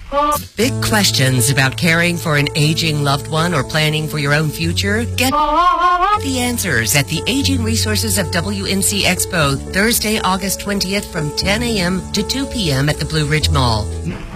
Big questions about caring for an aging loved one or planning for your own future? Get the answers at the Aging Resources of WNC Expo, Thursday, August 20th from 10 a.m. to 2 p.m. at the Blue Ridge Mall.